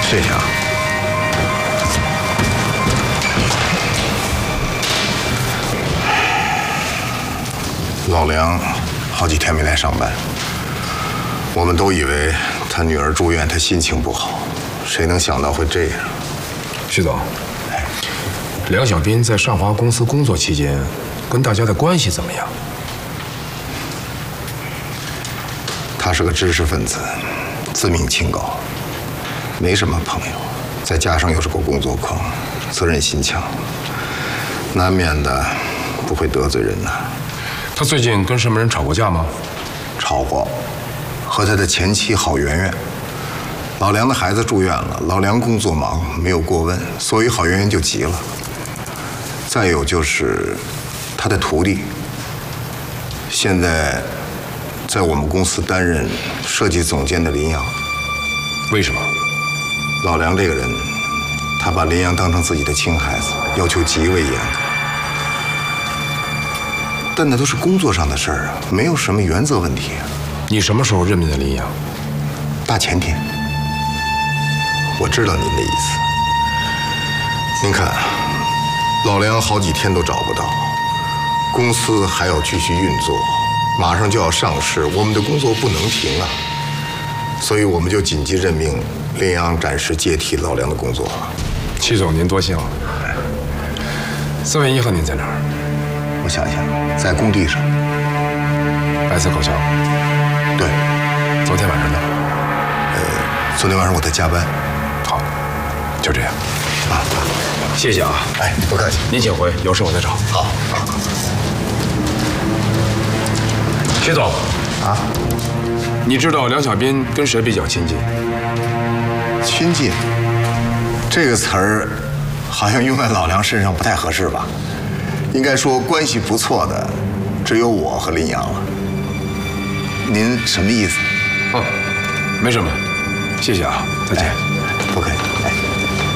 谢谢啊。老梁好几天没来上班，我们都以为他女儿住院，他心情不好，谁能想到会这样？ 徐总，梁小斌在上华公司工作期间，跟大家的关系怎么样？ 他是个知识分子，自命清高，没什么朋友，再加上又是个工作狂，责任心强，难免的不会得罪人呐。 他最近跟什么人吵过架吗？ 吵过，和他的前妻郝媛媛。老梁的孩子住院了，老梁工作忙，没有过问，所以郝媛媛就急了。再有就是他的徒弟，现在在我们公司担任设计总监的林阳。 为什么？ 老梁这个人，他把林阳当成自己的亲孩子，要求极为严格。但那都是工作上的事儿啊，没有什么原则问题啊。 你什么时候任命的林阳？ 大前天。我知道您的意思。您看，老梁好几天都找不到，公司还要继续运作，马上就要上市，我们的工作不能停啊。所以我们就紧急任命林阳暂时接替老梁的工作了。 戚总，您多幸了。4月1号您在哪儿？ 我想想，在工地上。 白色口桥。 对。 昨天晚上呢？ 昨天晚上我在加班。 好，就这样。 啊， 谢谢啊。 哎，不客气。 您请回，有事我再找。 好。 徐总。 啊？ 你知道梁小斌跟谁比较亲近？ 亲近这个词儿，好像用在老梁身上不太合适吧？应该说关系不错的，只有我和林阳了。您什么意思？ 哦，没什么，谢谢啊，再见。 不客气。哎。